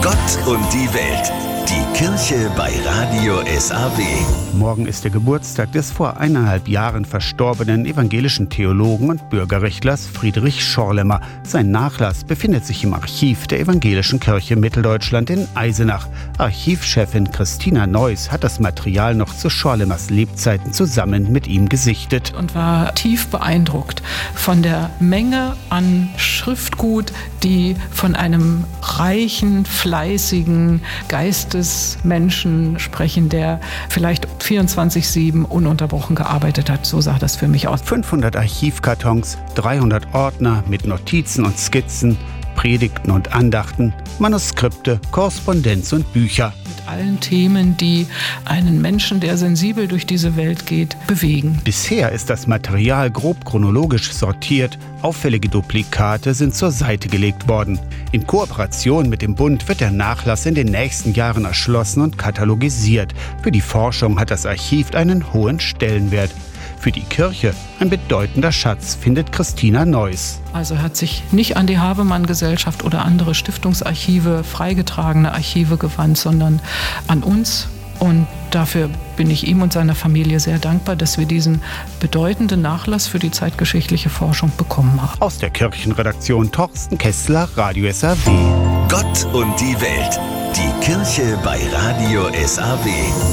Gott und die Welt. Die Kirche bei Radio SAW. Morgen ist der Geburtstag des vor 1,5 Jahren verstorbenen evangelischen Theologen und Bürgerrechtlers Friedrich Schorlemmer. Sein Nachlass befindet sich im Archiv der Evangelischen Kirche Mitteldeutschland in Eisenach. Archivchefin Christina Neuss hat das Material noch zu Schorlemmers Lebzeiten zusammen mit ihm gesichtet. Und war tief beeindruckt von der Menge an Schriftgut, die von einem reichen, fleißigen Geistesmenschen sprechen, der vielleicht 24/7 ununterbrochen gearbeitet hat. So sah das für mich aus. 500 Archivkartons, 300 Ordner mit Notizen und Skizzen, Predigten und Andachten, Manuskripte, Korrespondenz und Bücher. Mit allen Themen, die einen Menschen, der sensibel durch diese Welt geht, bewegen. Bisher ist das Material grob chronologisch sortiert. Auffällige Duplikate sind zur Seite gelegt worden. In Kooperation mit dem Bund wird der Nachlass in den nächsten Jahren erschlossen und katalogisiert. Für die Forschung hat das Archiv einen hohen Stellenwert. Für die Kirche ein bedeutender Schatz, findet Christina Neuss. Also hat sich nicht an die Havemann-Gesellschaft oder andere Stiftungsarchive, freigetragene Archive gewandt, sondern an uns. Und dafür bin ich ihm und seiner Familie sehr dankbar, dass wir diesen bedeutenden Nachlass für die zeitgeschichtliche Forschung bekommen haben. Aus der Kirchenredaktion Torsten Kessler, Radio SAW. Gott und die Welt. Die Kirche bei Radio SAW.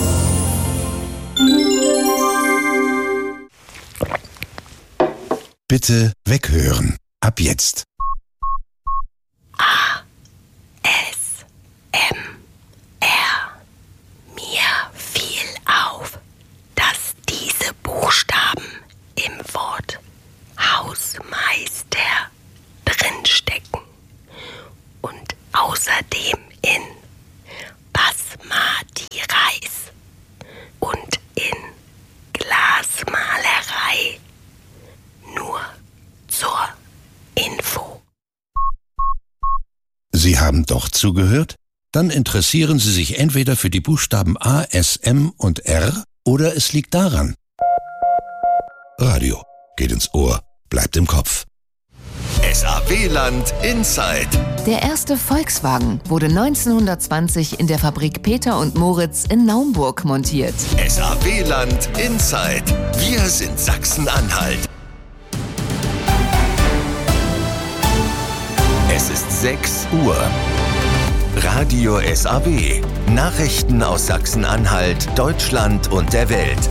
Bitte weghören. Ab jetzt. ASMR. Mir fiel auf, dass diese Buchstaben im Wort Hausmeister drinstecken und außerdem in Basmati Reis und in Glasmalerei. Nur zur Info. Sie haben doch zugehört? Dann interessieren Sie sich entweder für die Buchstaben A, S, M und R oder es liegt daran. Radio geht ins Ohr, bleibt im Kopf. SAW-Land Inside. Der erste Volkswagen wurde 1920 in der Fabrik Peter und Moritz in Naumburg montiert. SAW-Land Inside. Wir sind Sachsen-Anhalt. Es ist 6 Uhr. Radio SAW. Nachrichten aus Sachsen-Anhalt, Deutschland und der Welt.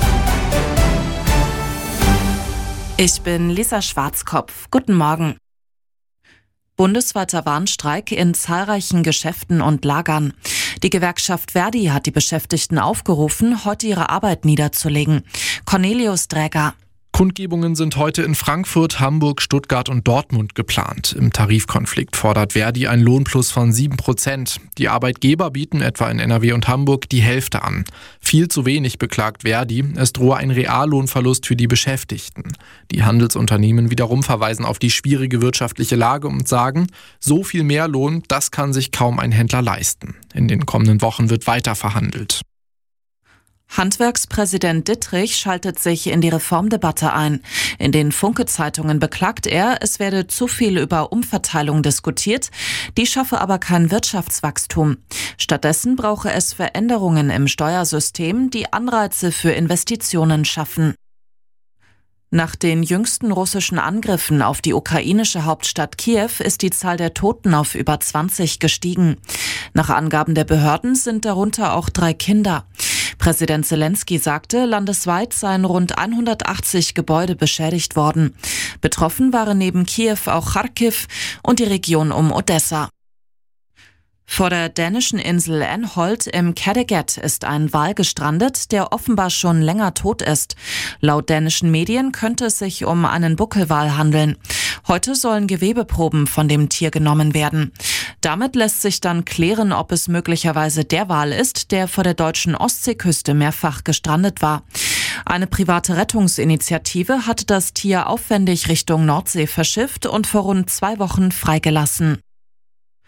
Ich bin Lisa Schwarzkopf. Guten Morgen. Bundesweiter Warnstreik in zahlreichen Geschäften und Lagern. Die Gewerkschaft Verdi hat die Beschäftigten aufgerufen, heute ihre Arbeit niederzulegen. Cornelius Dräger. Kundgebungen sind heute in Frankfurt, Hamburg, Stuttgart und Dortmund geplant. Im Tarifkonflikt fordert Verdi einen Lohnplus von 7%. Die Arbeitgeber bieten etwa in NRW und Hamburg die Hälfte an. Viel zu wenig, beklagt Verdi. Es drohe ein Reallohnverlust für die Beschäftigten. Die Handelsunternehmen wiederum verweisen auf die schwierige wirtschaftliche Lage und sagen, so viel mehr Lohn, das kann sich kaum ein Händler leisten. In den kommenden Wochen wird weiter verhandelt. Handwerkspräsident Dittrich schaltet sich in die Reformdebatte ein. In den Funke-Zeitungen beklagt er, es werde zu viel über Umverteilung diskutiert, die schaffe aber kein Wirtschaftswachstum. Stattdessen brauche es Veränderungen im Steuersystem, die Anreize für Investitionen schaffen. Nach den jüngsten russischen Angriffen auf die ukrainische Hauptstadt Kiew ist die Zahl der Toten auf über 20 gestiegen. Nach Angaben der Behörden sind darunter auch 3 Kinder. Präsident Zelensky sagte, landesweit seien rund 180 Gebäude beschädigt worden. Betroffen waren neben Kiew auch Charkiw und die Region um Odessa. Vor der dänischen Insel Anholt im Kattegat ist ein Wal gestrandet, der offenbar schon länger tot ist. Laut dänischen Medien könnte es sich um einen Buckelwal handeln. Heute sollen Gewebeproben von dem Tier genommen werden. Damit lässt sich dann klären, ob es möglicherweise der Wal ist, der vor der deutschen Ostseeküste mehrfach gestrandet war. Eine private Rettungsinitiative hatte das Tier aufwendig Richtung Nordsee verschifft und vor rund 2 Wochen freigelassen.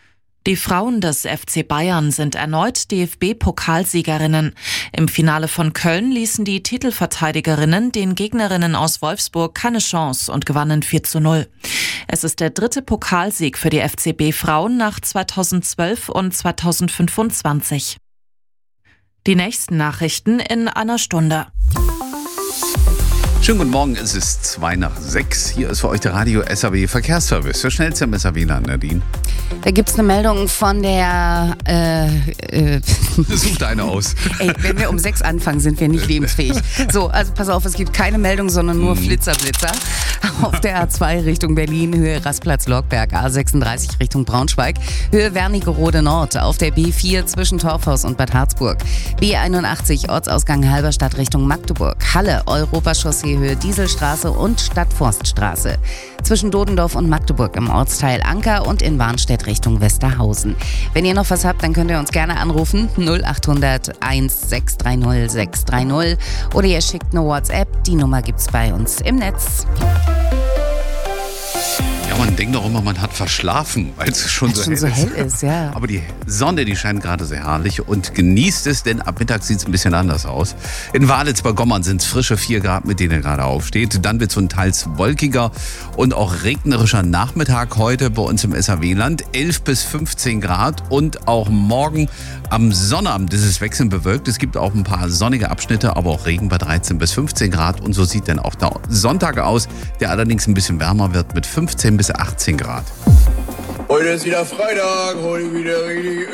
Die Frauen des FC Bayern sind erneut DFB-Pokalsiegerinnen. Im Finale von Köln ließen die Titelverteidigerinnen den Gegnerinnen aus Wolfsburg keine Chance und gewannen 4:0. Es ist der 3. Pokalsieg für die FCB-Frauen nach 2012 und 2025. Die nächsten Nachrichten in einer Stunde. Schönen guten Morgen, es ist 5:02. Hier ist für euch der Radio SAW Verkehrsservice. Der schnellste im SAW-Land, Nadine. Da gibt es eine Meldung von der... Such deine aus. Ey, wenn wir um 6 anfangen, sind wir nicht lebensfähig. So, also pass auf, es gibt keine Meldung, sondern nur Blitzer. Auf der A2 Richtung Berlin, Höhe Rastplatz-Lockberg, A36 Richtung Braunschweig, Höhe Wernigerode Nord, auf der B4 zwischen Torfhaus und Bad Harzburg, B81 Ortsausgang Halberstadt Richtung Magdeburg, Halle Europachaussee Höhe Dieselstraße und Stadtforststraße, zwischen Dodendorf und Magdeburg im Ortsteil Anker und in Warnstedt Richtung Westerhausen. Wenn ihr noch was habt, dann könnt ihr uns gerne anrufen, 0800 1630 630 oder ihr schickt eine WhatsApp, die Nummer gibt's bei uns im Netz. Ja, man denkt doch immer, man hat verschlafen, weil es schon so hell ist. Ja. Aber die Sonne, die scheint gerade sehr herrlich und genießt es, denn ab Mittag sieht es ein bisschen anders aus. In Walitz bei Gommern sind es frische 4 Grad, mit denen ihr gerade aufsteht. Dann wird es so ein teils wolkiger und auch regnerischer Nachmittag heute bei uns im SAW-Land. 11 bis 15 Grad und auch morgen am Sonnabend ist es wechselnd bewölkt. Es gibt auch ein paar sonnige Abschnitte, aber auch Regen bei 13 bis 15 Grad. Und so sieht dann auch der Sonntag aus, der allerdings ein bisschen wärmer wird mit 15 bis 18 Grad. Heute ist wieder Freitag, heute wieder richtig...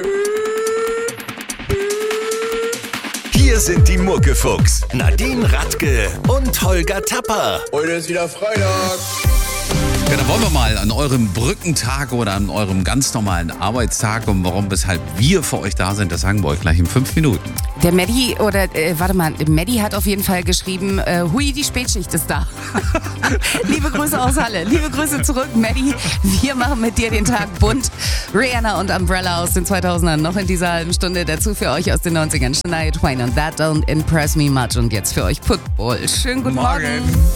Hier sind die Muckefuchs, Nadine Radke und Holger Tapper. Heute ist wieder Freitag. Ja, dann wollen wir mal an eurem Brückentag oder an eurem ganz normalen Arbeitstag und warum, weshalb wir für euch da sind, das sagen wir euch gleich in 5 Minuten. Der Maddie, Maddie hat auf jeden Fall geschrieben, hui, die Spätschicht ist da. Liebe Grüße aus Halle, liebe Grüße zurück, Maddie. Wir machen mit dir den Tag bunt. Rihanna und Umbrella aus den 2000ern noch in dieser halben Stunde. Dazu für euch aus den 90ern Shania Twain und That Don't Impress Me Much. Und jetzt für euch Football. Schönen guten Morgen.